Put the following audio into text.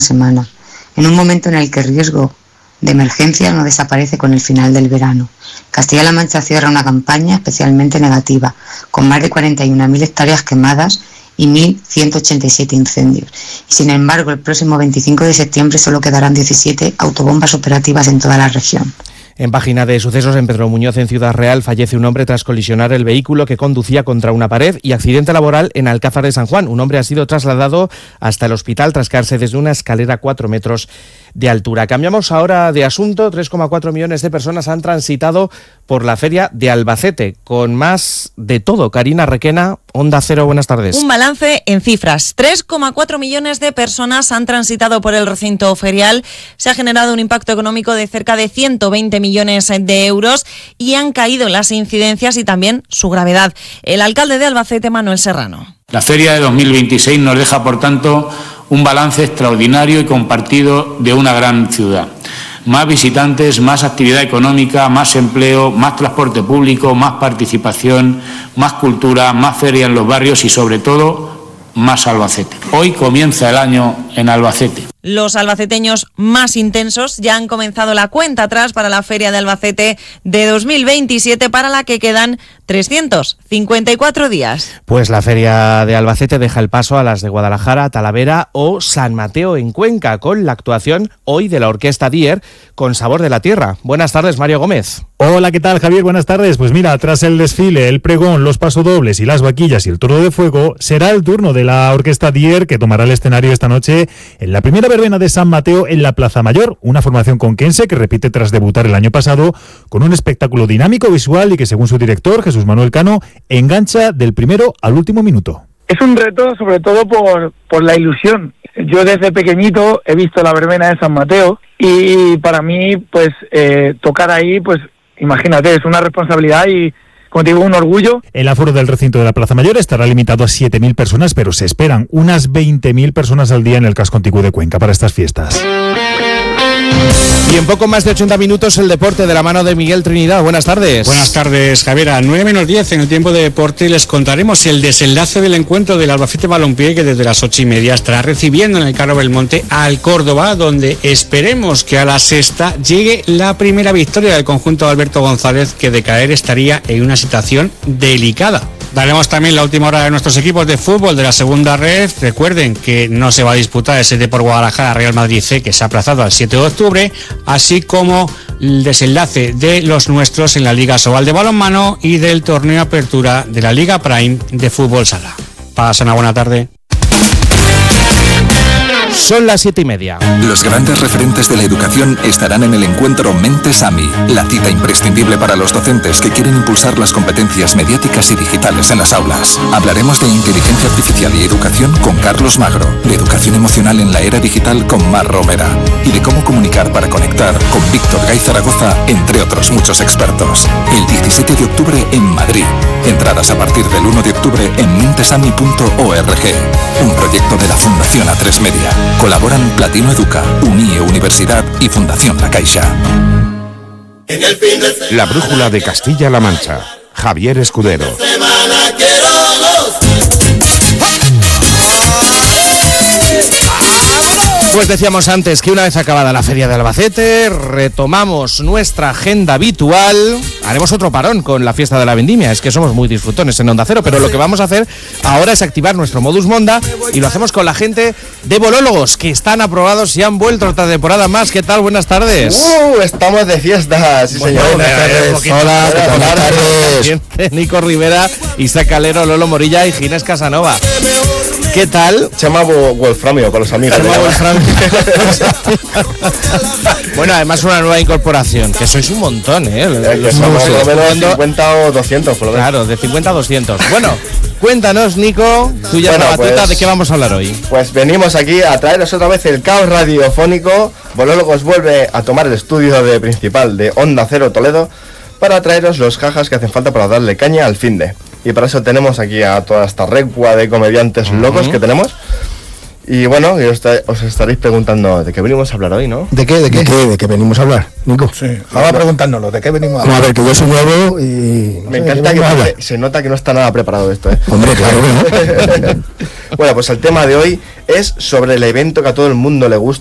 semana, en un momento en el que el riesgo de emergencia no desaparece con el final del verano. Castilla-La Mancha cierra una campaña especialmente negativa, con más de 41.000 hectáreas quemadas y 1.187 incendios. Y sin embargo, el próximo 25 de septiembre solo quedarán 17 autobombas operativas en toda la región. En página de sucesos, en Pedro Muñoz, en Ciudad Real, fallece un hombre tras colisionar el vehículo que conducía contra una pared, y accidente laboral en Alcázar de San Juan. Un hombre ha sido trasladado hasta el hospital tras caerse desde una escalera a 4 metros de altura. Cambiamos ahora de asunto. 3,4 millones de personas han transitado por la feria de Albacete, con más de todo. Karina Requena, Onda Cero, buenas tardes. Un balance en cifras. 3,4 millones de personas han transitado por el recinto ferial. Se ha generado un impacto económico de cerca de 120 millones de euros y han caído las incidencias y también su gravedad. El alcalde de Albacete, Manuel Serrano. La feria de 2026 nos deja, por tanto, un balance extraordinario y compartido de una gran ciudad. Más visitantes, más actividad económica, más empleo, más transporte público, más participación, más cultura, más feria en los barrios y, sobre todo, más Albacete. Hoy comienza el año en Albacete. Los albaceteños más intensos ya han comenzado la cuenta atrás para la Feria de Albacete de 2027, para la que quedan 354 días. Pues la Feria de Albacete deja el paso a las de Guadalajara, Talavera o San Mateo en Cuenca, con la actuación hoy de la Orquesta Dier con Sabor de la Tierra. Buenas tardes, Mario Gómez. Hola, ¿qué tal, Javier? Buenas tardes. Pues mira, tras el desfile, el pregón, los pasodobles y las vaquillas y el toro de fuego, será el turno de la Orquesta Dier, que tomará el escenario esta noche en la primera verbena de San Mateo en la Plaza Mayor, una formación conquense que repite tras debutar el año pasado con un espectáculo dinámico, visual y que, según su director, Jesús Manuel Cano, engancha del primero al último minuto. Es un reto sobre todo por la ilusión. Yo desde pequeñito he visto la verbena de San Mateo y para mí pues tocar ahí, pues imagínate, es una responsabilidad y, como te digo, un orgullo. El aforo del recinto de la Plaza Mayor estará limitado a 7.000 personas, pero se esperan unas 20.000 personas al día en el casco antiguo de Cuenca para estas fiestas. Y en poco más de 80 minutos el deporte de la mano de Miguel Trinidad. Buenas tardes. Buenas tardes, Javier. A 9:10 en el tiempo de deporte les contaremos el desenlace del encuentro del Albacete Balompié, que desde las 8:30 estará recibiendo en el Carro Belmonte al Córdoba, donde esperemos que a la sexta llegue la primera victoria del conjunto de Alberto González, que de caer estaría en una situación delicada. Daremos también la última hora de nuestros equipos de fútbol de la segunda red. Recuerden que no se va a disputar ese Depor Guadalajara Real Madrid C, que se ha aplazado al 7 de octubre, así como el desenlace de los nuestros en la Liga Sobal de balonmano y del torneo Apertura de la Liga Prime de fútbol sala. Pasen una buena tarde. Son las 7:30. Los grandes referentes de la educación estarán en el encuentro Mentes AMI, la cita imprescindible para los docentes que quieren impulsar las competencias mediáticas y digitales en las aulas. Hablaremos de inteligencia artificial y educación con Carlos Magro, de educación emocional en la era digital con Mar Romera y de cómo comunicar para conectar con Víctor Gay Zaragoza, entre otros muchos expertos. El 17 de octubre en Madrid. Entradas a partir del 1 de octubre en mentesami.org. Un proyecto de la Fundación A3 Media. Colaboran Platino Educa, UNIE Universidad y Fundación La Caixa. La brújula de Castilla-La Mancha. Javier Escudero. Pues decíamos antes que una vez acabada la Feria de Albacete, retomamos nuestra agenda habitual. Haremos otro parón con la fiesta de la vendimia, es que somos muy disfrutones en Onda Cero, pero lo que vamos a hacer ahora es activar nuestro modus Monda y lo hacemos con la gente de Bolólogos, que están aprobados y han vuelto otra temporada más. ¿Qué tal? Buenas tardes. Estamos de fiesta, sí señor. Buenas tardes. Hola, buenas tardes. Nico Rivera, Isaac Calero, Lolo Morilla y Ginés Casanova. ¿Qué tal? Chema Wolframio para los amigos. Chema Wolframio. Bueno, además una nueva incorporación, que sois un montón, que somos por lo menos 50 o 200, por lo menos. Claro, de 50 a 200. Bueno, cuéntanos, Nico, tú ya la batuta, ¿de qué vamos a hablar hoy? Pues venimos aquí a traeros otra vez el caos radiofónico. Bolólogos vuelve a tomar el estudio principal de Onda Cero Toledo para traeros los jajas que hacen falta para darle caña al finde. Y para eso tenemos aquí a toda esta recua de comediantes locos que tenemos. Y bueno, os estaréis preguntando de qué venimos a hablar hoy, ¿no? ¿De qué venimos a hablar, Nico? Sí, ahora preguntárnoslo, ¿de qué venimos a hablar? A ver, que yo soy nuevo y... Me encanta que se nota que no está nada preparado esto, ¿eh? Hombre, claro que no. Bueno, pues el tema de hoy es sobre el evento que a todo el mundo le gusta